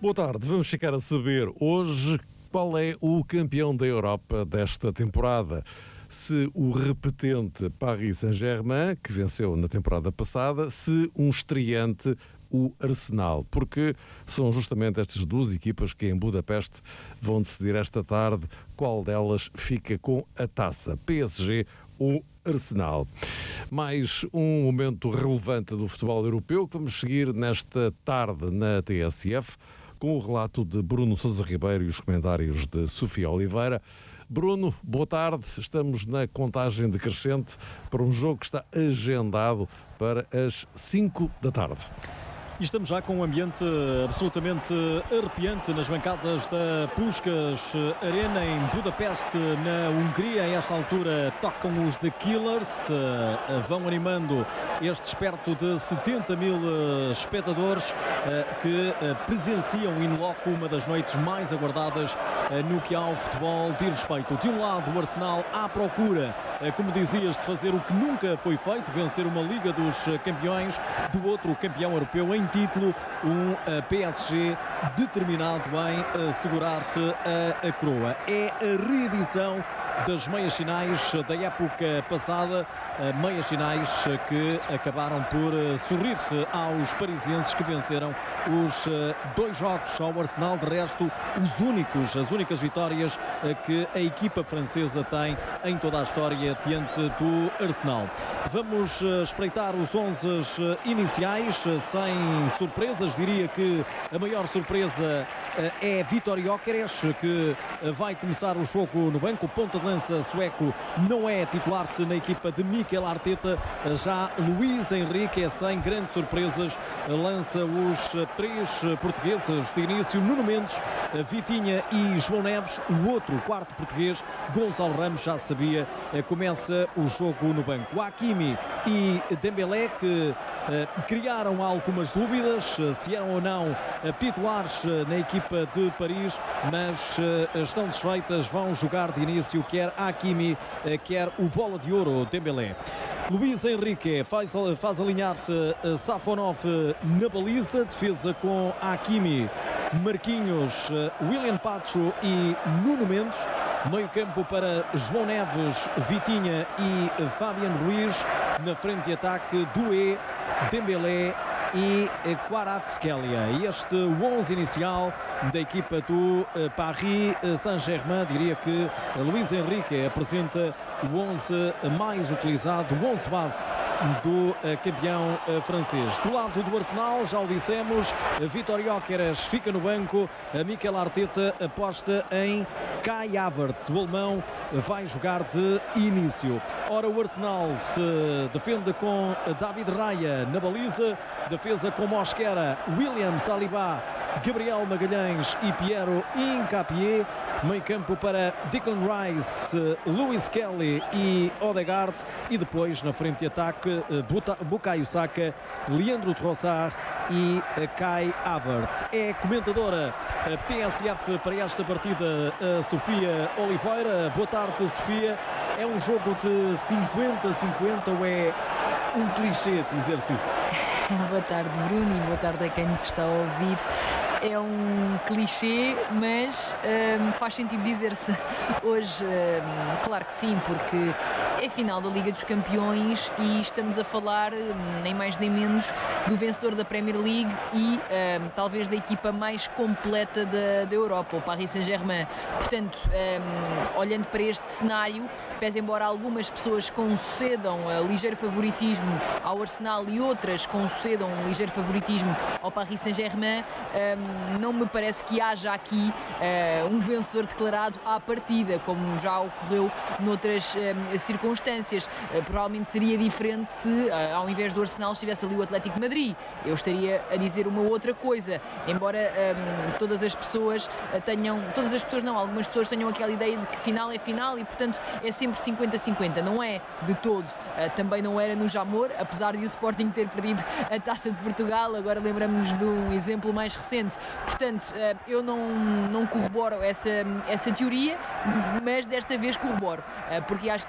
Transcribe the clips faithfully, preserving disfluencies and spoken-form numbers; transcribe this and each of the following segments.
Boa tarde, vamos ficar a saber hoje qual é o campeão da Europa desta temporada. Se o repetente Paris Saint-Germain, que venceu na temporada passada, se um estreante, o Arsenal, porque são justamente estas duas equipas que em Budapeste vão decidir esta tarde qual delas fica com a taça, P S G ou Arsenal. Mais um momento relevante do futebol europeu que vamos seguir nesta tarde na T S F, com o relato de Bruno Sousa Ribeiro e os comentários de Sofia Oliveira. Bruno, boa tarde. Estamos na contagem decrescente para um jogo que está agendado para as cinco da tarde. E estamos já com um ambiente absolutamente arrepiante nas bancadas da Puskás Arena em Budapeste, na Hungria. A esta altura tocam os The Killers, vão animando estes perto de setenta mil espectadores que presenciam in loco uma das noites mais aguardadas no que ao futebol diz respeito. De um lado, o Arsenal à procura, como dizias, de fazer o que nunca foi feito, vencer uma Liga dos Campeões. Do outro, o campeão europeu em título, um P S G determinado em segurar-se a, a coroa. É a reedição das meias finais da época passada, meias finais que acabaram por sorrir-se aos parisienses que venceram os dois jogos ao Arsenal. De resto, os únicos, as únicas vitórias que a equipa francesa tem em toda a história diante do Arsenal. Vamos espreitar os onze iniciais, sem surpresas. Diria que a maior surpresa é Vítor Gyökeres, que vai começar o jogo no banco. O ponta de lança sueco não é titular-se na equipa de Mikel Arteta. Já Luís Henrique é, sem grandes surpresas, lança os três portugueses de início: Nuno Mendes, Vitinha e João Neves. O outro, quarto português, Gonçalo Ramos, já sabia, começa o jogo no banco. Hakimi e Dembélé, que uh, criaram algumas dúvidas uh, se eram ou não uh, titulares uh, na equipa de Paris, mas uh, estão desfeitas, vão jogar de início quer Hakimi, uh, quer o bola de ouro Dembélé. Luís Henrique faz, faz alinhar-se uh, Safonov uh, na baliza, defesa com Hakimi, Marquinhos, uh, William Pacho e Nuno Mendes. Meio campo para João Neves, Vitinha e Fabian Ruiz. Na frente de ataque, Doué, Dembélé e Kvaratskhelia. Este onze inicial da equipa do Paris Saint-Germain. Diria que Luís Henrique apresenta o onze mais utilizado, o onze base do campeão francês. Do lado do Arsenal, já o dissemos, Vítor Gyökeres fica no banco. Mikel Arteta aposta em Kai Havertz. O alemão vai jogar de início. Ora, o Arsenal se defende com David Raya na baliza, defesa com Mosquera, William Saliba, Gabriel Magalhães e Piero Hincapié. Meio campo para Declan Rice, Lewis Kelly e Odegaard. E depois na frente de ataque, Bukayo Saka, Leandro Trossard e Kai Havertz. É comentadora T S F para esta partida a Sofia Oliveira. Boa tarde, Sofia. É um jogo de cinquenta a cinquenta ou é um clichê dizer-se isso? Boa tarde, Bruno, e boa tarde a quem nos está a ouvir. É um clichê, mas hum, faz sentido dizer-se hoje. Hum, claro que sim, porque é final da Liga dos Campeões e estamos a falar, hum, nem mais nem menos, do vencedor da Premier League e hum, talvez da equipa mais completa da, da Europa, o Paris Saint-Germain. Portanto, hum, olhando para este cenário, pese embora algumas pessoas concedam uh, ligeiro favoritismo ao Arsenal e outras concedam um ligeiro favoritismo ao Paris Saint-Germain, um, não me parece que haja aqui uh, um vencedor declarado à partida, como já ocorreu noutras uh, circunstâncias. Uh, provavelmente seria diferente se, uh, ao invés do Arsenal, estivesse ali o Atlético de Madrid. Eu estaria a dizer uma outra coisa, embora um, todas as pessoas uh, tenham, todas as pessoas não, algumas pessoas tenham aquela ideia de que final é final e, portanto, é sempre cinquenta a cinquenta. Não é de todo. Uh, também não era no Jamor, apesar de o Sporting ter perdido a Taça de Portugal. Agora lembramos de um exemplo mais recente. Portanto, eu não, não corroboro essa, essa teoria, mas desta vez corroboro, porque acho que o contexto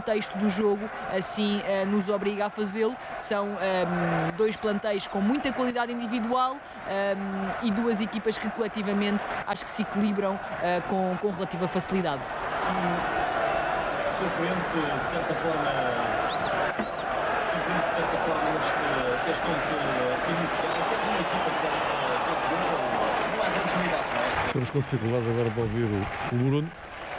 contexto do jogo assim uh, nos obriga a fazê-lo. São um, dois plantéis com muita qualidade individual um, e duas equipas que coletivamente acho que se equilibram uh, com, com relativa facilidade. Surpreende de certa forma, surpreende de certa forma este, este onze inicial, até de uma equipa que é não há grandes unidades, não é? Estamos com dificuldades agora para ouvir o, o Bruno.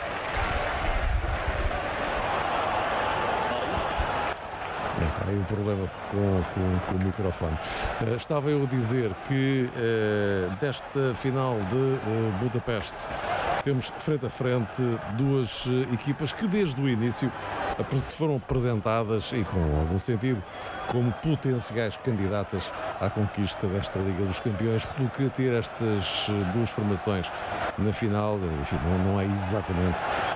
Há aí um problema com, com, com o microfone. Uh, estava eu a dizer que uh, desta final de uh, Budapeste temos frente a frente duas uh, equipas que desde o início foram apresentadas e com algum sentido como potenciais candidatas à conquista desta Liga dos Campeões, pelo que ter estas duas formações na final, enfim, não, não é exatamente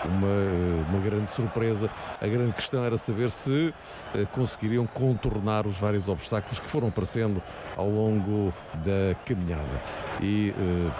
uma, uma grande surpresa. A grande questão era saber se uh, conseguiriam contornar os vários obstáculos que foram aparecendo ao longo da caminhada. E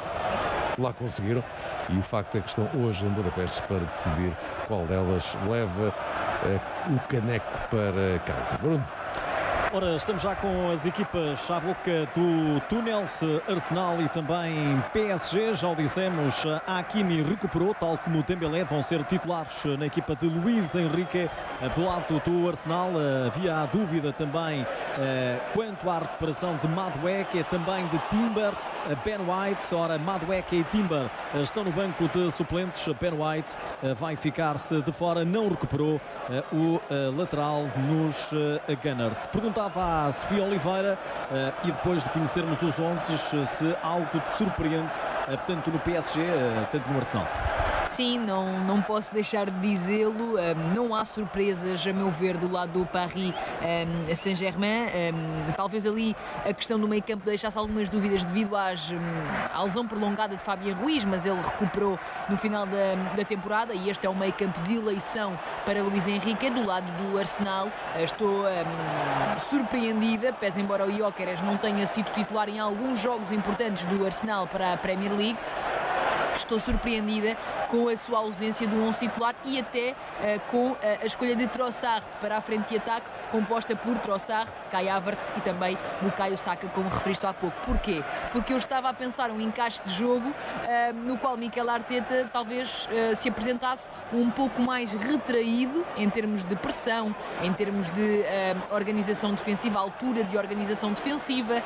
uh, lá conseguiram, e o facto é que estão hoje em Budapeste para decidir qual delas leva uh, o caneco para casa. Bruno? Ora, estamos já com as equipas à boca do túnel, Arsenal e também P S G. Já o dissemos, a Hakimi recuperou, tal como o Dembélé, vão ser titulares na equipa de Luís Henrique. Do lado do Arsenal havia a dúvida também eh, quanto à recuperação de Madueke, também de Timber, Ben White. Ora, Madueke e Timber estão no banco de suplentes. Ben White eh, vai ficar-se de fora, não recuperou eh, o eh, lateral nos eh, Gunners. Perguntava a Sofia Oliveira uh, e depois de conhecermos os onze, se algo te surpreende, uh, tanto no P S G, uh, tanto no Arsenal. Sim, não, não posso deixar de dizê-lo. Um, não há surpresas, a meu ver, do lado do Paris um, Saint-Germain. Um, talvez ali a questão do meio-campo deixasse algumas dúvidas devido às, um, à lesão prolongada de Fabián Ruiz, mas ele recuperou no final da, da temporada e este é um meio-campo de eleição para Luís Henrique. Do lado do Arsenal, estou um, surpreendida, pese embora o Gyökeres não tenha sido titular em alguns jogos importantes do Arsenal para a Premier League. Estou surpreendida com a sua ausência do onze titular e até uh, com uh, a escolha de Trossard para a frente de ataque, composta por Trossard, Kai Havertz e também Bukayo Saka, como referiste há pouco. Porquê? Porque eu estava a pensar um encaixe de jogo uh, no qual Mikel Arteta talvez uh, se apresentasse um pouco mais retraído em termos de pressão, em termos de uh, organização defensiva, altura de organização defensiva,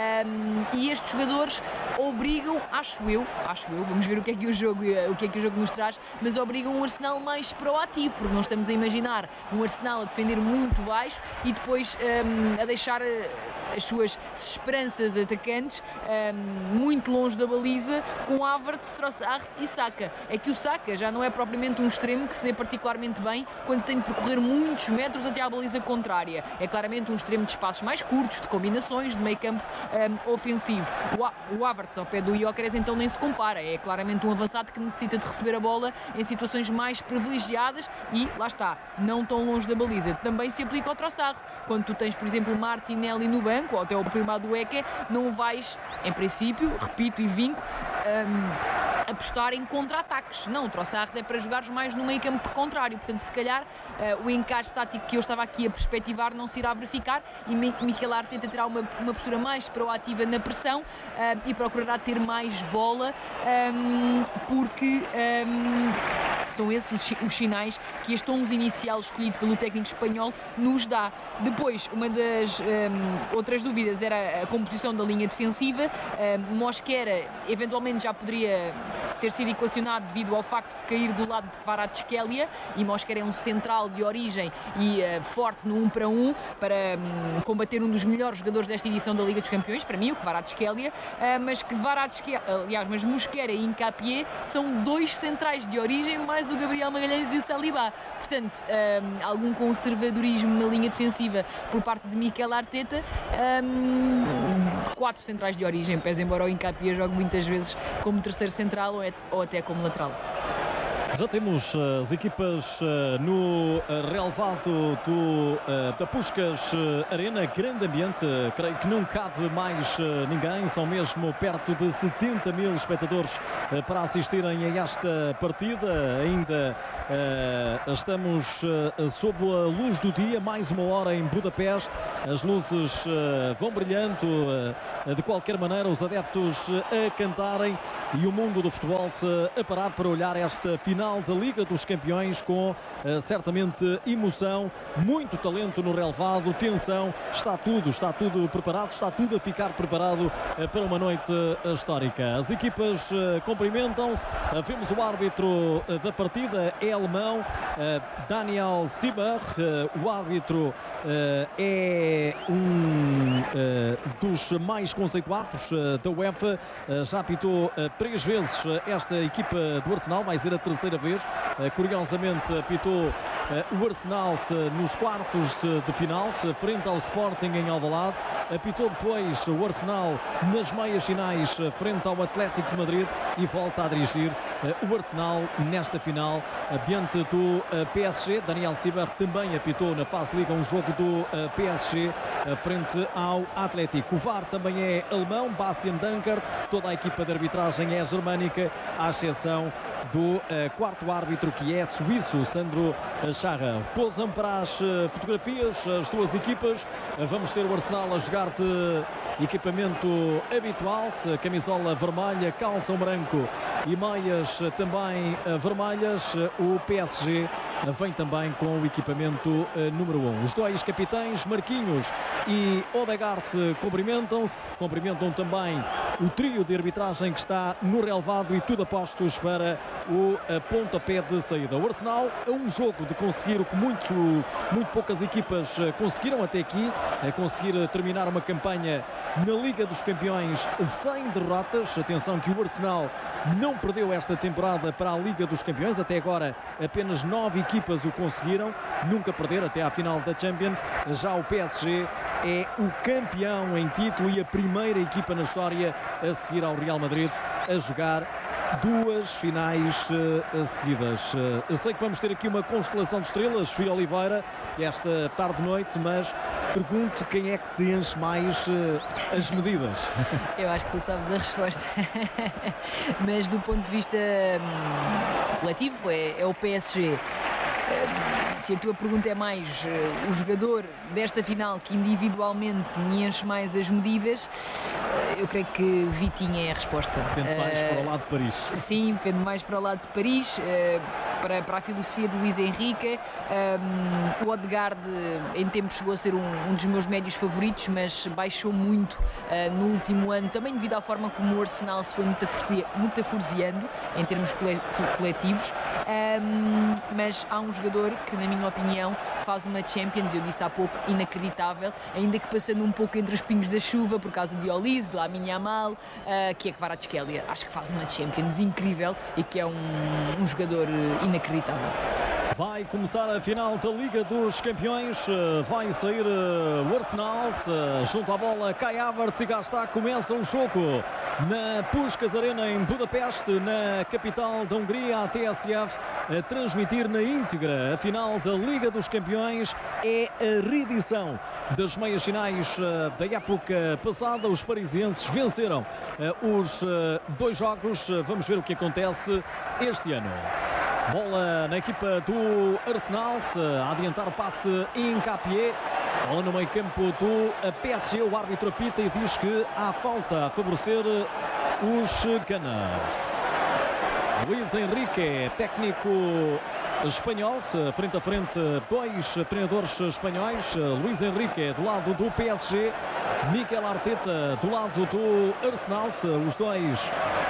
uh, e estes jogadores obrigam, acho eu, acho eu, vamos ver o que é que o jogo, o que é que o jogo nos traz, mas obrigam um Arsenal mais proativo, porque não estamos a imaginar um Arsenal a defender muito baixo e depois um, a deixar as suas esperanças atacantes um, muito longe da baliza com Havertz, Trossard e Saka. É que o Saka já não é propriamente um extremo que se dê particularmente bem quando tem de percorrer muitos metros até à baliza contrária. É claramente um extremo de espaços mais curtos, de combinações, de meio campo um, ofensivo. O, o Havertz ao pé do Gyökeres então nem se compara, é claramente um avançado que necessita de receber a bola em situações mais privilegiadas e, lá está, não tão longe da baliza. Também se aplica ao Trossard. Quando tu tens, por exemplo, Martinelli no banco, ou até o primo Madueke, não vais, em princípio, repito e vinco, um, apostar em contra-ataques. Não, o Trossard é para jogares mais no meio campo contrário. Portanto, se calhar, uh, o encaixe tático que eu estava aqui a perspectivar não se irá verificar e Mikel Arteta terá uma, uma postura mais proativa na pressão uh, e procurará ter mais bola, um, porque um, são esses os, os sinais que este onze inicial escolhido pelo técnico espanhol nos dá. Depois, uma das um, outras dúvidas era a composição da linha defensiva. Um, Mosquera eventualmente já poderia ter sido equacionado devido ao facto de cair do lado de Kvaratskhelia, e Mosquera é um central de origem e uh, forte no um para um para um, combater um dos melhores jogadores desta edição da Liga dos Campeões, para mim o Kvaratskhelia, uh, mas Kvaratskhelia, aliás, mas Mosquera e Hincapié são dois centrais de origem, mais o Gabriel Magalhães e o Saliba. Portanto, um, algum conservadorismo na linha defensiva por parte de Mikel Arteta. Um, quatro centrais de origem, pese embora o Hincapié jogue muitas vezes como terceiro central ou, é, ou até como lateral. Já temos as equipas no relevado do, da Puskás Arena, grande ambiente, creio que não cabe mais ninguém, são mesmo perto de setenta mil espectadores para assistirem a esta partida. Ainda estamos sob a luz do dia, mais uma hora em Budapeste, as luzes vão brilhando, de qualquer maneira os adeptos a cantarem e o mundo do futebol a parar para olhar esta final da Liga dos Campeões com uh, certamente emoção, muito talento no relevado, tensão, está tudo, está tudo preparado, está tudo a ficar preparado uh, para uma noite uh, histórica. As equipas uh, cumprimentam-se, uh, vemos o árbitro uh, da partida, é alemão, uh, Daniel Sieber, uh, o árbitro uh, é um uh, dos mais conceituados uh, da UEFA, uh, já apitou uh, três vezes uh, esta equipa do Arsenal, vai ser a terceira vez. Curiosamente apitou o Arsenal nos quartos de final frente ao Sporting em Alvalade, apitou depois o Arsenal nas meias finais frente ao Atlético de Madrid e volta a dirigir o Arsenal nesta final diante do P S G. Daniel Sieber também apitou na fase de Liga um jogo do P S G frente ao Atlético. O V A R também é alemão, Bastian Dankert, toda a equipa de arbitragem é germânica, à exceção do uh, quarto árbitro, que é suíço, Sandro Scharrer. Pousam para as uh, fotografias as duas equipas. Uh, vamos ter o Arsenal a jogar de equipamento habitual, uh, camisola vermelha, calção branco e meias uh, também uh, vermelhas. Uh, o P S G uh, vem também com o equipamento uh, número um. Os dois capitães, Marquinhos e Odegaard, uh, cumprimentam-se. Cumprimentam também o trio de arbitragem que está no relevado e tudo a postos para o pontapé de saída. O Arsenal é um jogo de conseguir o que muito, muito poucas equipas conseguiram até aqui, é conseguir terminar uma campanha na Liga dos Campeões sem derrotas. Atenção que o Arsenal não perdeu esta temporada para a Liga dos Campeões, até agora apenas nove equipas o conseguiram, nunca perder até à final da Champions. Já o P S G é o campeão em título e a primeira equipa na história a seguir ao Real Madrid a jogar duas finais uh, seguidas. Uh, eu sei que vamos ter aqui uma constelação de estrelas, Fio Oliveira, esta tarde-noite, mas pergunto quem é que te enche mais uh, as medidas. Eu acho que tu sabes a resposta. Mas do ponto de vista hum, coletivo é, é o P S G. Uh, se a tua pergunta é mais uh, o jogador desta final que individualmente me enche mais as medidas, uh, eu creio que Vitinha é a resposta. Pende mais uh, para o lado de Paris. Sim, pende mais para o lado de Paris, uh, para, para a filosofia de Luís Henrique. Um, o Odegaard em tempo chegou a ser um, um dos meus médios favoritos, mas baixou muito uh, no último ano, também devido à forma como o Arsenal se foi metaforseando em termos coletivos. Um, mas há um jogador que, na minha opinião, faz uma Champions, eu disse há pouco, inacreditável, ainda que passando um pouco entre os pingos da chuva por causa de Olise, de Lamine Yamal, uh, que é Kvaratskhelia. Acho que faz uma Champions incrível e que é um, um jogador inacreditável. Vai começar a final da Liga dos Campeões, vai sair o Arsenal, junto à bola Kai Havertz e cá está, começa o jogo na Puskás Arena em Budapeste, na capital da Hungria. A T S F a transmitir na íntegra a final da Liga dos Campeões, é a reedição das meias finais da época passada. Os parisienses venceram os dois jogos, vamos ver o que acontece este ano. Bola na equipa do Arsenal, a adiantar o passe em Capié. Bola no meio campo do P S G, o árbitro apita e diz que há falta a favorecer os Gunners. Luís Henrique, técnico espanhol, frente a frente dois treinadores espanhóis. Luís Henrique do lado do P S G, Mikel Arteta do lado do Arsenal, os dois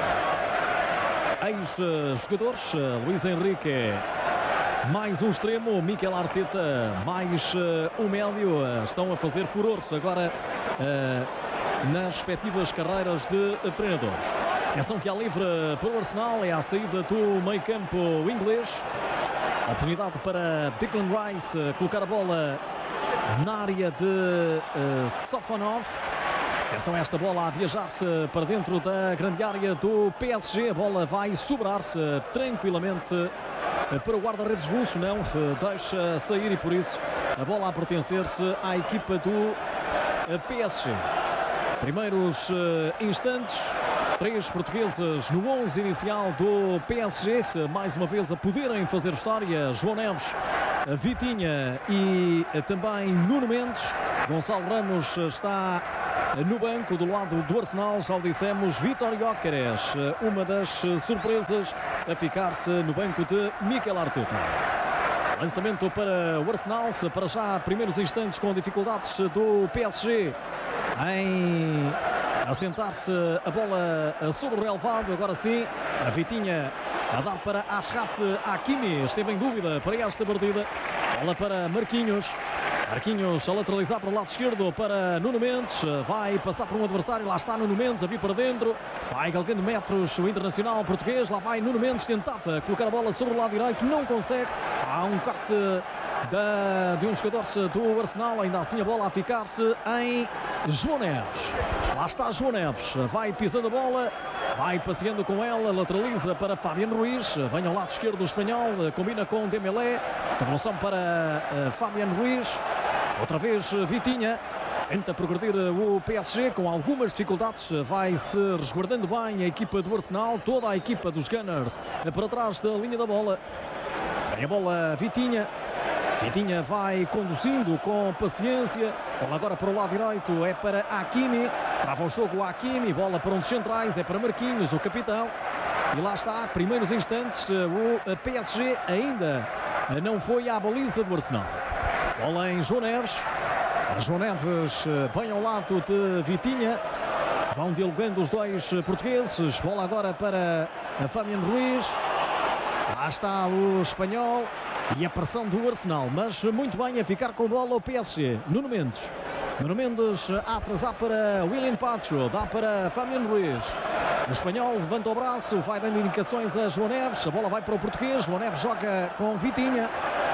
ex-jogadores. Luís Henrique mais um extremo, Mikel Arteta mais uh, um médio, uh, estão a fazer furores agora uh, nas respectivas carreiras de uh, treinador. Atenção que há livre para o Arsenal, é a saída do meio campo inglês. Oportunidade para Declan Rice uh, colocar a bola na área de uh, Sofonov. Atenção a esta bola a viajar-se para dentro da grande área do P S G. A bola vai sobrar-se tranquilamente para o guarda-redes russo. Não deixa sair e por isso a bola a pertencer-se à equipa do P S G. Primeiros instantes. Três portugueses no onze inicial do P S G. Mais uma vez a poderem fazer história. João Neves, Vitinha e também Nuno Mendes. Gonçalo Ramos está no banco do lado do Arsenal. Já o dissemos, Vítor Gyökeres, uma das surpresas a ficar-se no banco de Mikel Arteta. Lançamento para o Arsenal. Para já, primeiros instantes com dificuldades do P S G em assentar-se a bola sobre o relevado. Agora sim, a Vitinha a dar para Achraf Hakimi. Esteve em dúvida para esta partida. Bola para Marquinhos. Marquinhos a lateralizar para o lado esquerdo para Nuno Mendes. Vai passar por um adversário. Lá está Nuno Mendes a vir para dentro. Vai galgando metros o internacional português. Lá vai Nuno Mendes. Tentava colocar a bola sobre o lado direito. Não consegue. Há um corte da, de um jogador do Arsenal. Ainda assim a bola a ficar-se em João Neves. Lá está João Neves. Vai pisando a bola. Vai passeando com ela. Lateraliza para Fabián Ruiz. Vem ao lado esquerdo do espanhol. Combina com Dembélé. Devolução para uh, Fabián Ruiz. Outra vez Vitinha. Tenta progredir o P S G com algumas dificuldades. Vai-se resguardando bem a equipa do Arsenal. Toda a equipa dos Gunners para trás da linha da bola. Vem a bola Vitinha. Vitinha vai conduzindo com paciência. Bola agora para o lado direito. É para Hakimi. Trava o jogo Hakimi. Bola para um dos centrais. É para Marquinhos, o capitão. E lá está, primeiros instantes. O P S G ainda não foi à baliza do Arsenal. Bola em João Neves. João Neves bem ao lado de Vitinha. Vão dialogando os dois portugueses. Bola agora para Fabián Ruiz. Lá está o espanhol. E a pressão do Arsenal. Mas muito bem a ficar com a bola o P S G. Nuno Mendes. Nuno Mendes a atrasar para William Pacho. Dá para Fabián Ruiz. O espanhol levanta o braço. Vai dando indicações a João Neves. A bola vai para o português. João Neves joga com Vitinha.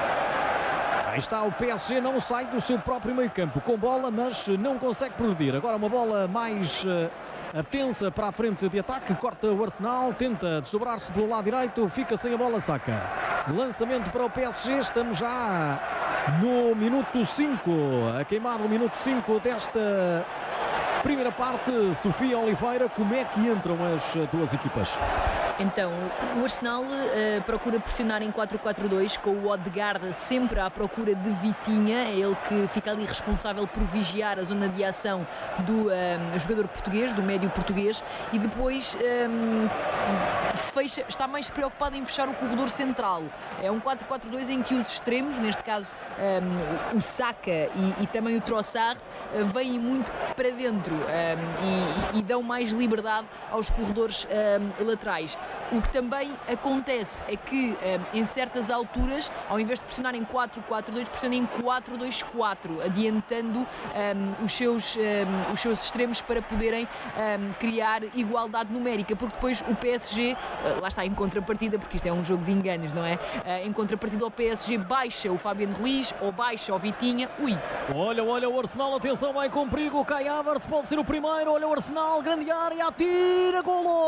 Aí está o P S G. Não sai do seu próprio meio campo com bola, mas não consegue progredir. Agora uma bola mais uh, tensa para a frente de ataque. Corta o Arsenal. Tenta desdobrar-se pelo lado direito. Fica sem a bola, saca. Lançamento para o P S G. Estamos já no minuto cinco. A queimar o minuto cinco desta primeira parte. Sofia Oliveira, como é que entram as duas equipas? Então, o Arsenal uh, procura pressionar em quatro quatro dois, com o Odegaard sempre à procura de Vitinha. É ele que fica ali responsável por vigiar a zona de ação do um, jogador português, do médio português, e depois um, fecha, está mais preocupado em fechar o corredor central. É um quatro quatro dois em que os extremos, neste caso um, o Saka e, e também o Trossard, uh, vêm muito para dentro um, e, e dão mais liberdade aos corredores um, laterais. O que também acontece é que um, em certas alturas, ao invés de pressionar em quatro quatro dois, pressionar em quatro dois quatro, adiantando um, os, seus, um, os seus extremos para poderem um, criar igualdade numérica, porque depois o P S G, uh, lá está, em contrapartida, porque isto é um jogo de enganos, não é? Uh, em contrapartida ao P S G baixa o Fabián Ruiz ou baixa o Vitinha. Ui! Olha, olha o Arsenal, atenção, vai com perigo, o Kai Havertz pode ser o primeiro. Olha o Arsenal, grande área, atira,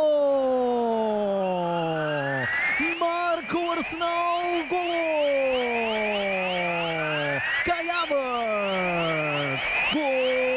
golo! Marca o Arsenal, golo! Kai Havertz, gol!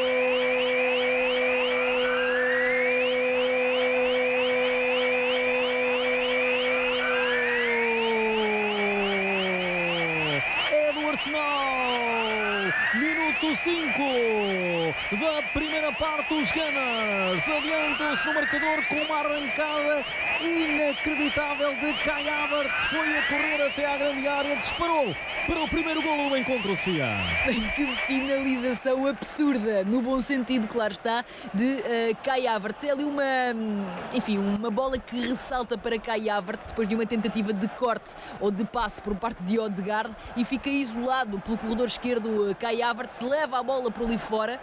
É do Arsenal, minuto cinco da primeira parte. Os Gunners adiantam-se no marcador com uma arrancada inacreditável de Kai Havertz. Foi a correr até à grande área, disparou para o primeiro golo do encontro, Sofia. Que finalização absurda, no bom sentido, claro está, de uh, Kai Havertz. É ali uma, enfim, uma bola que ressalta para Kai Havertz depois de uma tentativa de corte ou de passe por parte de Odegaard, e fica isolado pelo corredor esquerdo. Kai Havertz leva a bola por ali fora.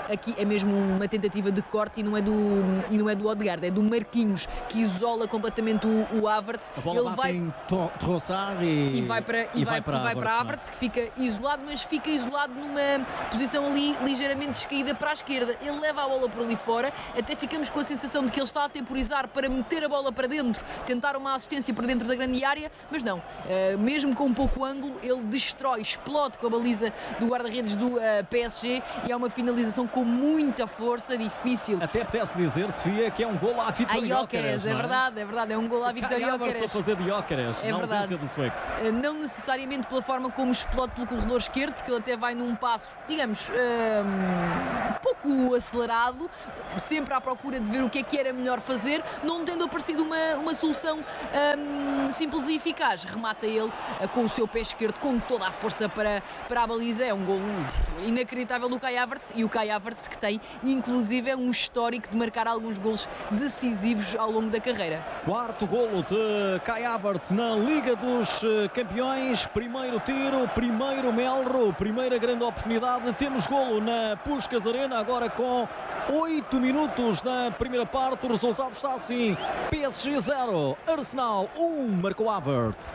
aqui é mesmo uma tentativa de corte e não é do, e não é do Odegaard, é do Marquinhos, que isola completamente o, o Havertz. A bola Ele bate vai em Trossard e, e vai para, e e vai, vai para e vai para Havertz, Havertz, que fica isolado, mas fica isolado numa posição ali ligeiramente descaída para a esquerda. Ele leva a bola por ali fora, até ficamos com a sensação de que ele está a temporizar para meter a bola para dentro, tentar uma assistência para dentro da grande área, mas não, uh, mesmo com um pouco ângulo, ele destrói, explode com a baliza do guarda-redes do uh, P S G e é uma finalização com muita força, difícil. Até apetece dizer, Sofia, que é um golo à Vitória Gyökeres, é, é verdade, é verdade, é um golo à Vitória Gyökeres. a fazer de Gyökeres, é na verdade. ausência do sueco. Não necessariamente pela forma como explode pelo corredor esquerdo, porque ele até vai num passo, digamos, um pouco acelerado, sempre à procura de ver o que é que era melhor fazer, não tendo aparecido uma, uma solução um, simples e eficaz. Remata ele uh, com o seu pé esquerdo, com toda a força para, para a baliza. É um golo inacreditável do Kai Havertz, e o Kai Havertz que tem, inclusive, é um histórico de marcar alguns golos decisivos ao longo da carreira. Quarto golo de Kai Havertz na Liga dos Campeões. Primeiro tiro, primeiro Melro, primeira grande oportunidade. Temos golo na Puskás Arena, agora com oito minutos da primeira parte. O resultado está assim: P S G zero, Arsenal um, marcou Havertz.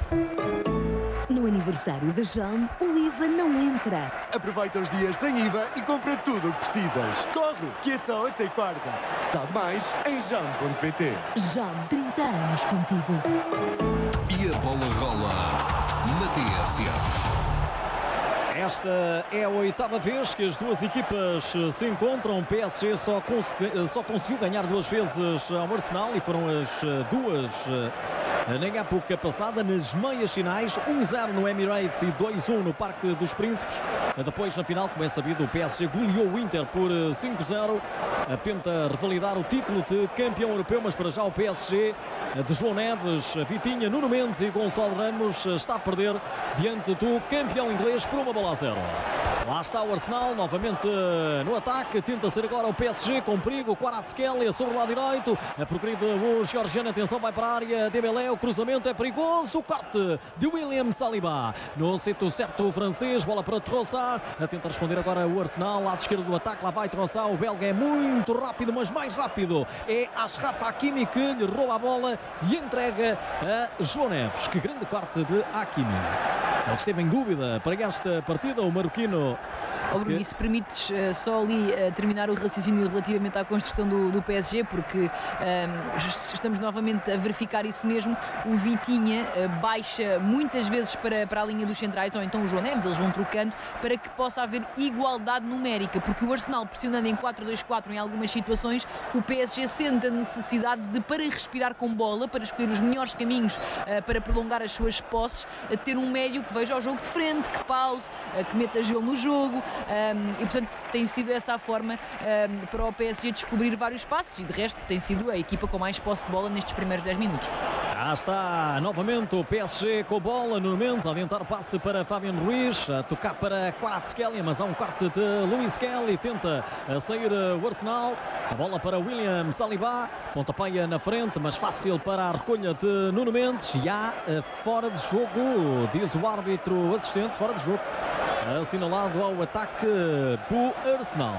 No aniversário de João, o I V A não entra. Aproveita os dias sem I V A e compra tudo o que precisas. Corre, que é só até quarta. Sabe mais em joão ponto pt. João, trinta anos contigo. E a bola rola na T S F. Esta é a oitava vez que as duas equipas se encontram. O P S G só, consegui, só conseguiu ganhar duas vezes ao Arsenal e foram as duas na época passada, nas meias finais, um zero no Emirates e dois um no Parque dos Príncipes. Depois, na final, como é sabido, o P S G goleou o Inter por cinco zero. Tenta revalidar o título de campeão europeu, mas para já o P S G de João Neves, Vitinha, Nuno Mendes e Gonçalo Ramos está a perder diante do campeão inglês por uma bola a zero. Lá está o Arsenal, novamente no ataque. Tenta ser agora o P S G com perigo. Kvaratskhelia sobre o lado direito. A progride o georgiano. Atenção, vai para a área. Dembélé, o cruzamento é perigoso. O corte de William Saliba. No sítio certo o francês. Bola para Trossard. A tentar responder agora o Arsenal. Lado esquerdo do ataque. Lá vai Trossard. O belga é muito rápido, mas mais rápido é Achraf Hakimi que lhe rouba a bola e entrega a João Neves. Que grande corte de Hakimi. Ele esteve em dúvida para esta partida, o marroquino. Oh, Bruno, e se permites uh, só ali uh, terminar o raciocínio relativamente à construção do, do P S G, porque um, estamos novamente a verificar isso mesmo. O Vitinha uh, baixa muitas vezes para, para a linha dos centrais, ou então o João Neves, eles vão trocando para que possa haver igualdade numérica, porque o Arsenal, pressionando em quatro dois quatro em algumas situações, o P S G sente a necessidade de, para respirar com bola, para escolher os melhores caminhos uh, para prolongar as suas posses, uh, ter um médio que veja o jogo de frente, que pause, uh, que meta gelo no jogo. Um, e portanto tem sido essa a forma um, para o P S G descobrir vários passos, e de resto tem sido a equipa com mais posse de bola nestes primeiros dez minutos. Já está novamente o P S G com a bola. No Mendes a adiantar o passe para Fabian Ruiz, a tocar para Kvaratskhelia, mas há um corte de Luís Skelly. Tenta sair o Arsenal. A bola para William Saliba, pontapeia na frente, mas fácil para a recolha de Nuno Mendes. E há fora de jogo, diz o árbitro assistente, fora de jogo assinalado ao ataque do Arsenal.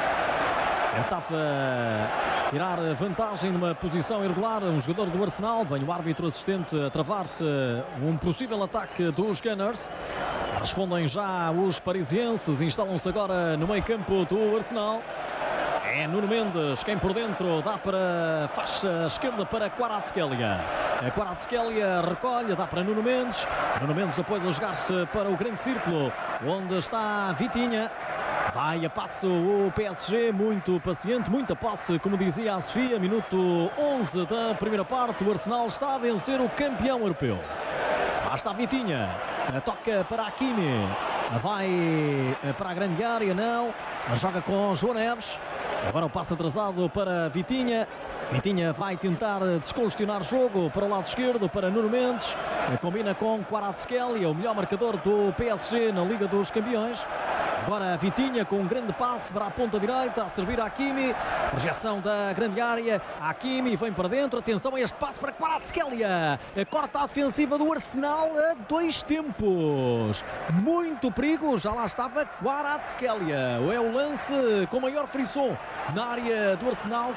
Tentava tirar vantagem numa posição irregular um jogador do Arsenal. Vem o árbitro assistente a travar-se um possível ataque dos Gunners. Respondem já os parisienses, instalam-se agora no meio campo do Arsenal. É Nuno Mendes quem por dentro dá para faixa esquerda para Kvaratskhelia. A Kvaratskhelia recolhe, dá para Nuno Mendes. Nuno Mendes depois a jogar-se para o grande círculo onde está Vitinha. Vai a passo o P S G, muito paciente, muita posse, como dizia a Sofia. Minuto onze da primeira parte, o Arsenal está a vencer o campeão europeu. Lá está Vitinha, toca para Hakimi, vai para a grande área, não, joga com João Neves. Agora o passe atrasado para Vitinha. Vitinha vai tentar descongestionar jogo para o lado esquerdo, para Nuno Mendes. Combina com Kvaratskhelia, o melhor marcador do P S G na Liga dos Campeões. Agora a Vitinha com um grande passe para a ponta direita, a servir a Hakimi. Projeção da grande área. A Hakimi vem para dentro. Atenção a este passe para Kvaratskhelia. Corta a defensiva do Arsenal a dois tempos. Muito perigo. Já lá estava Kvaratskhelia. É o lance com maior frisson na área do Arsenal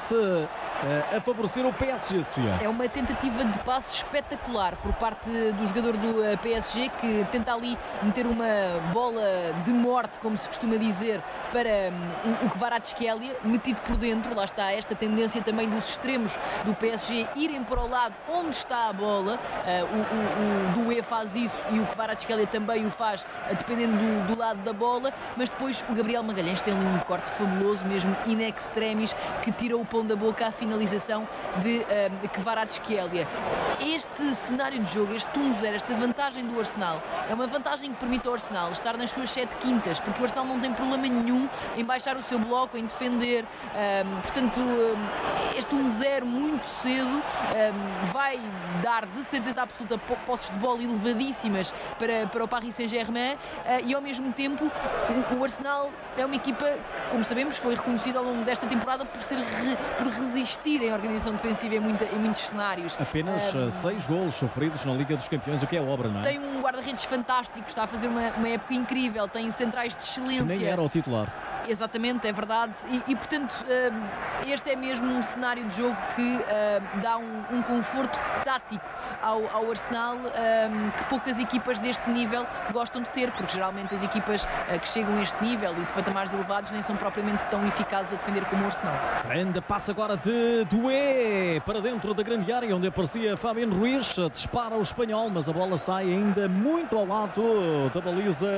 a favorecer o P S G, Sofia. É uma tentativa de passe espetacular por parte do jogador do P S G, que tenta ali meter uma bola de morte, como se costuma dizer, para um, o Kvaratskhelia, metido por dentro. Lá está esta tendência também dos extremos do P S G irem para o lado onde está a bola. Uh, o, o, o Doué faz isso e o Kvaratskhelia também o faz, uh, dependendo do, do lado da bola, mas depois o Gabriel Magalhães tem ali um corte fabuloso, mesmo in extremis, que tira o pão da boca à finalização de uh, Kvaratskhelia. Este cenário de jogo, este um zero, esta vantagem do Arsenal, é uma vantagem que permite ao Arsenal estar nas suas sete quintas, porque o Arsenal não tem problema nenhum em baixar o seu bloco, em defender. Um, portanto, este um zero muito cedo um, vai dar de certeza absoluta posses de bola elevadíssimas para, para o Paris Saint-Germain, uh, e ao mesmo tempo o, o Arsenal é uma equipa que, como sabemos, foi reconhecida ao longo desta temporada por, ser re, por resistir em organização defensiva em, muita, em muitos cenários. Apenas um, seis golos sofridos na Liga dos Campeões, o que é obra, não é? Tem um guarda-redes fantástico, está a fazer uma, uma época incrível, tem centrais de excelência. Nem era o titular. Exatamente, é verdade. E, e portanto, este é mesmo um cenário de jogo que dá um, um conforto tático ao, ao Arsenal, que poucas equipas deste nível gostam de ter, porque geralmente as equipas que chegam a este nível e de patamares elevados nem são propriamente tão eficazes a defender como o Arsenal. Grande passe agora de Doué para dentro da grande área, onde aparecia Fabián Ruiz. Dispara o espanhol, mas a bola sai ainda muito ao lado da baliza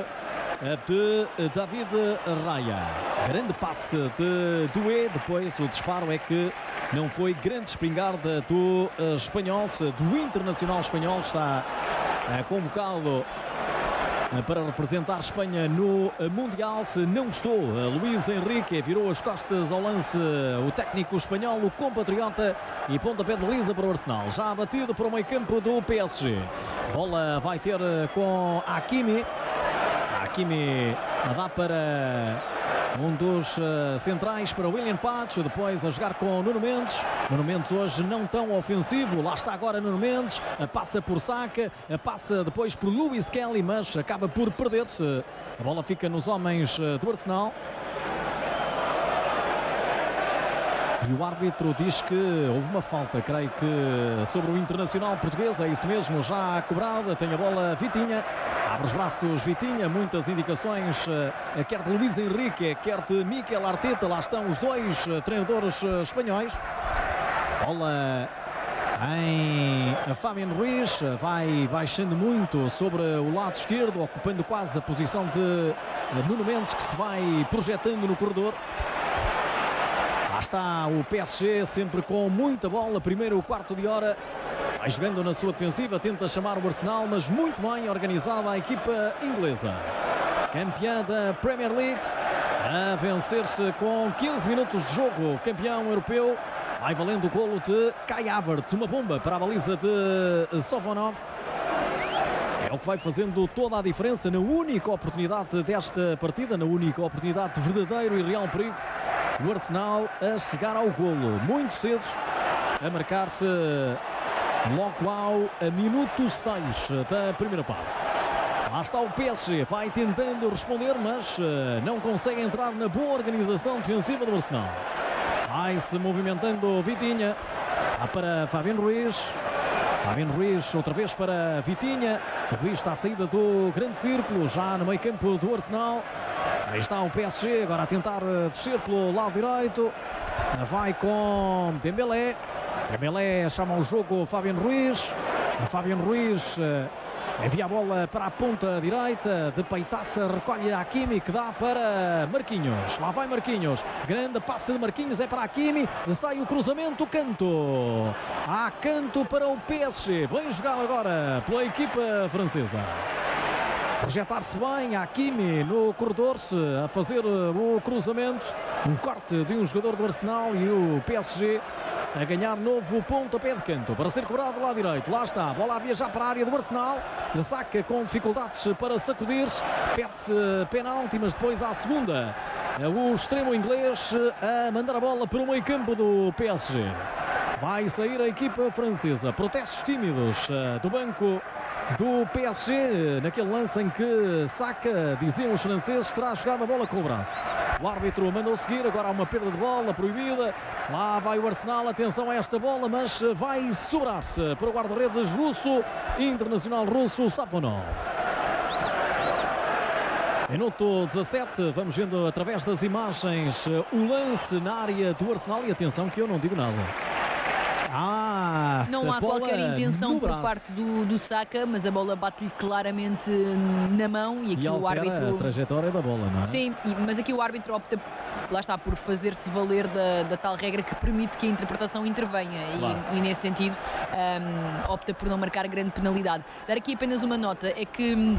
de David Raya. Grande passe de Doué. Depois o disparo é que não foi grande espingarda do espanhol, do internacional espanhol, que está convocado para representar Espanha no Mundial. Não gostou Luís Henrique, virou as costas ao lance o técnico espanhol, o compatriota, e pontapé de baliza para o Arsenal, já abatido para o meio campo do P S G. Bola vai ter com Hakimi. Hakimi dá para um dos uh, centrais, para William Pacho, depois a jogar com Nuno Mendes. Nuno Mendes hoje não tão ofensivo, lá está agora Nuno Mendes, passa por Saka, passa depois por Lewis Kelly, mas acaba por perder-se. A bola fica nos homens do Arsenal. E o árbitro diz que houve uma falta, creio que sobre o internacional português, é isso mesmo, já cobrada. Tem a bola Vitinha, abre os braços Vitinha, muitas indicações, quer de Luís Henrique, quer de Mikel Arteta, lá estão os dois treinadores espanhóis. Bola em Fabián Ruiz, vai baixando muito sobre o lado esquerdo, ocupando quase a posição de Nuno Mendes, que se vai projetando no corredor. Lá está o P S G, sempre com muita bola. Primeiro quarto de hora, vai jogando na sua defensiva, tenta chamar o Arsenal, mas muito bem organizada a equipa inglesa. Campeã da Premier League, a vencer-se com quinze minutos de jogo. Campeão europeu, vai valendo o golo de Kai Havertz, uma bomba para a baliza de Sovonov. É o que vai fazendo toda a diferença na única oportunidade desta partida, na única oportunidade de verdadeiro e real perigo. O Arsenal a chegar ao golo muito cedo, a marcar-se logo ao a minuto seis da primeira parte. Lá está o P S G, vai tentando responder, mas uh, não consegue entrar na boa organização defensiva do Arsenal. Vai-se movimentando Vitinha, lá para Fabián Ruiz. Fabián Ruiz outra vez para Vitinha. Tudo isto à saída do grande círculo, já no meio campo do Arsenal. Aí está o P S G, agora a tentar descer pelo lado direito. Vai com Dembélé. Dembélé chama o jogo Fabián Ruiz. Fabián Ruiz envia a bola para a ponta direita. De peitaça recolhe a Hakimi, que dá para Marquinhos. Lá vai Marquinhos. Grande passe de Marquinhos, é para Hakimi. Sai o cruzamento, canto. Há canto para o P S G. Bem jogado agora pela equipa francesa. Projetar-se bem a Hakimi no corredor, a fazer o cruzamento. Um corte de um jogador do Arsenal e o P S G a ganhar novo pontapé de canto para ser cobrado do lado direito. Lá está, bola a viajar para a área do Arsenal. Saca com dificuldades para sacudir. Pede-se penalti, mas depois à segunda. O extremo inglês a mandar a bola para o meio campo do P S G. Vai sair a equipa francesa. Protestos tímidos do banco do P S G, naquele lance em que Saka, diziam os franceses, terá jogado a bola com o braço. O árbitro mandou seguir, agora há uma perda de bola proibida. Lá vai o Arsenal, atenção a esta bola, mas vai sobrar-se para o guarda-redes russo, internacional russo, Safonov. Minuto dezassete, vamos vendo através das imagens o lance na área do Arsenal e atenção que eu não digo nada. Ah, não há qualquer intenção por parte do, do Saka, mas a bola bate-lhe claramente na mão e aqui e o árbitro. A trajetória da bola, não é? Sim, mas aqui o árbitro opta, lá está, por fazer-se valer da, da tal regra que permite que a interpretação intervenha. Claro. E, e nesse sentido um, opta por não marcar grande penalidade. Dar aqui apenas uma nota: é que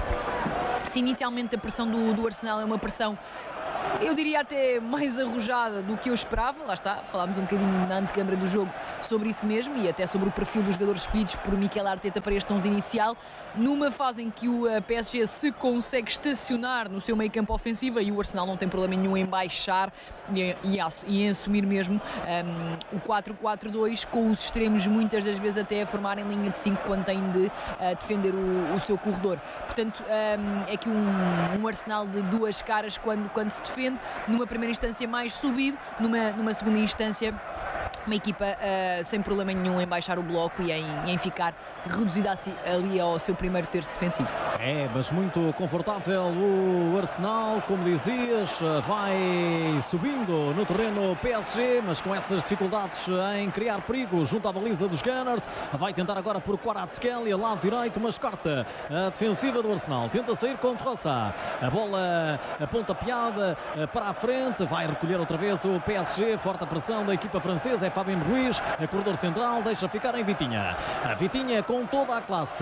se inicialmente a pressão do, do Arsenal é uma pressão, eu diria até mais arrojada do que eu esperava, lá está, falámos um bocadinho na antecâmara do jogo sobre isso mesmo e até sobre o perfil dos jogadores escolhidos por Mikel Arteta para este onze inicial, numa fase em que o P S G se consegue estacionar no seu meio campo ofensivo e o Arsenal não tem problema nenhum em baixar e, e, e em assumir mesmo um, o quatro quatro dois, com os extremos muitas das vezes até a formarem linha de cinco quando têm de uh, defender o, o seu corredor. Portanto, um, é que um, um Arsenal de duas caras quando, quando se defende, numa primeira instância mais subido, numa, numa segunda instância uma equipa uh, sem problema nenhum em baixar o bloco e em, em ficar reduzida ali ao seu primeiro terço defensivo. É, mas muito confortável o Arsenal, como dizias, vai subindo no terreno P S G, mas com essas dificuldades em criar perigo junto à baliza dos Gunners. Vai tentar agora por Kvaratskhelia, lado direito, mas corta a defensiva do Arsenal. Tenta sair com Trossard. A bola pontapeada para a frente, vai recolher outra vez o P S G, forte a pressão da equipa francesa. É Fabien Ruiz, a corredor central, deixa ficar em Vitinha. A Vitinha com toda a classe,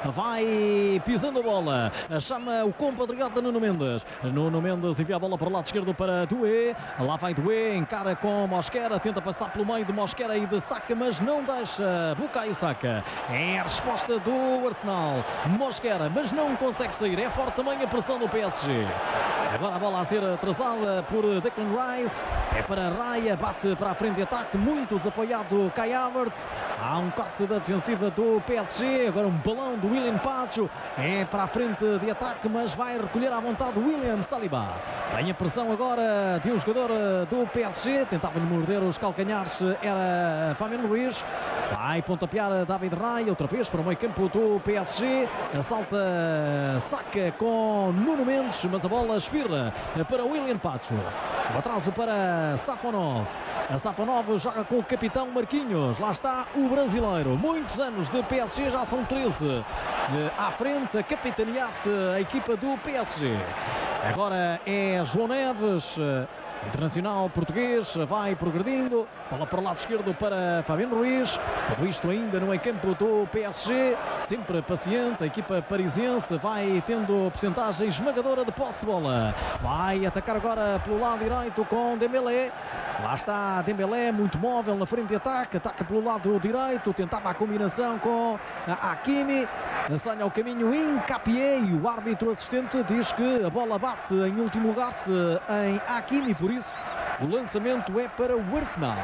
vai pisando a bola, chama o compatriota Nuno Mendes. Nuno Mendes envia a bola para o lado esquerdo para Doué. Lá vai Doué, encara com Mosquera, tenta passar pelo meio de Mosquera e de Saka, mas não deixa. Bukayo Saka. É a resposta do Arsenal. Mosquera, mas não consegue sair. É forte também a pressão do P S G. Agora a bola a ser atrasada por Declan Rice. É para Raya, bate para a frente de ataque, muito desapoiado Kai Havertz. Há um corte da defensiva do P S G. Agora um balão do William Pacho. É para a frente de ataque, mas vai recolher à vontade o William Saliba. Tem a pressão agora de um jogador do P S G. Tentava-lhe morder os calcanhares. Era Fabien Ruiz. Vai pontapear David Raya outra vez para o meio campo do P S G. Salta Saka com Nuno Mendes, mas a bola espirra para William Pacho. O atraso para Safonov. A Safonov joga com o capitão Marquinhos. Lá está o brasileiro. Muitos anos de P S G, já são treze à frente a capitanear-se a equipa do P S G. Agora é João Neves, internacional português, vai progredindo. Bola para o lado esquerdo para Fabien Ruiz. Tudo isto ainda no meio campo do P S G. Sempre paciente. A equipa parisiense vai tendo percentagem esmagadora de posse de bola. Vai atacar agora pelo lado direito com Dembélé. Lá está Dembélé, muito móvel na frente de ataque. Ataca pelo lado direito. Tentava a combinação com a Hakimi. Assanha o caminho Hincapié e o árbitro assistente diz que a bola bate em último lugar em Hakimi. Por isso, o lançamento é para o Arsenal.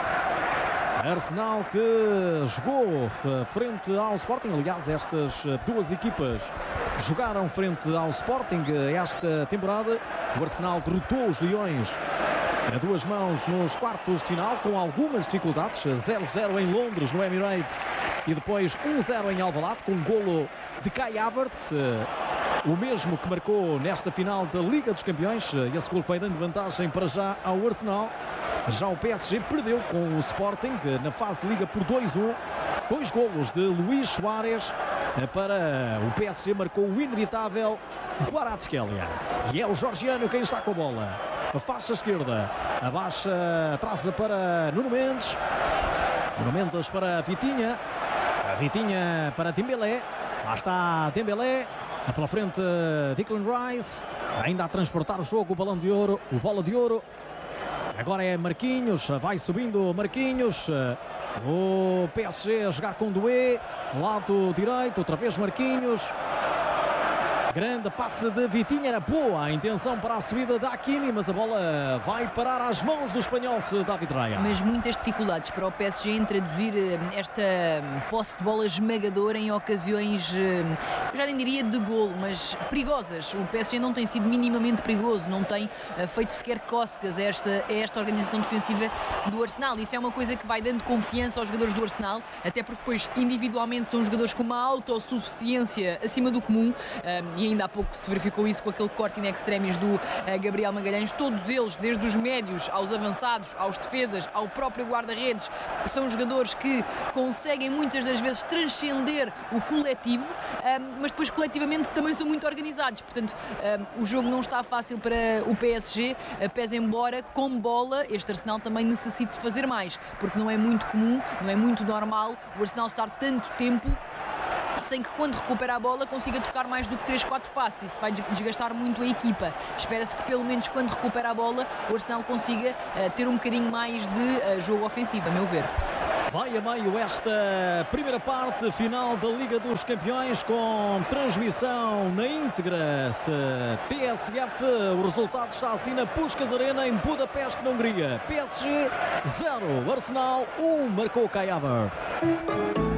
Arsenal que jogou frente ao Sporting. Aliás, estas duas equipas jogaram frente ao Sporting esta temporada. O Arsenal derrotou os Leões a duas mãos nos quartos de final, com algumas dificuldades. zero zero em Londres, no Emirates, e depois um zero em Alvalade, com um golo de Kai Havertz, o mesmo que marcou nesta final da Liga dos Campeões. Esse golo foi dando vantagem para já ao Arsenal. Já o P S G perdeu com o Sporting na fase de Liga por dois a um. Dois golos de Luís Soares. Para o P S G marcou o inevitável Kvaratskhelia. E é o georgiano quem está com a bola. A faixa esquerda, abaixa, atrasa para Nuno Mendes. Nuno Mendes para Vitinha. A Vitinha para Dembélé. Lá está Dembélé. Pela frente Declan Rice. Ainda a transportar o jogo, o balão de ouro, o bola de ouro. Agora é Marquinhos, vai subindo Marquinhos. O P S G a jogar com Doué, lado direito, outra vez Marquinhos. Grande passe de Vitinha, era boa a intenção para a subida da Hakimi, mas a bola vai parar às mãos do espanhol David Raya. Mas muitas dificuldades para o P S G em traduzir esta posse de bola esmagadora em ocasiões, eu já nem diria de golo, mas perigosas. O P S G não tem sido minimamente perigoso, não tem feito sequer cócegas a esta, a esta organização defensiva do Arsenal. Isso é uma coisa que vai dando confiança aos jogadores do Arsenal, até porque depois individualmente são jogadores com uma autossuficiência acima do comum. E ainda há pouco se verificou isso com aquele corte in extremis do uh, Gabriel Magalhães. Todos eles, desde os médios aos avançados, aos defesas, ao próprio guarda-redes, são jogadores que conseguem muitas das vezes transcender o coletivo, uh, mas depois coletivamente também são muito organizados. Portanto, uh, o jogo não está fácil para o P S G, uh, pese embora com bola este Arsenal também necessite fazer mais, porque não é muito comum, não é muito normal o Arsenal estar tanto tempo sem que quando recupera a bola consiga trocar mais do que três, quatro passes. Isso vai desgastar muito a equipa. Espera-se que pelo menos quando recupera a bola o Arsenal consiga uh, ter um bocadinho mais de uh, jogo ofensivo, a meu ver. Vai a meio esta primeira parte final da Liga dos Campeões com transmissão na íntegra P S F. O resultado está assim na Puskás Arena em Budapeste, na Hungria. P S G zero, Arsenal um, marcou Kai Havertz.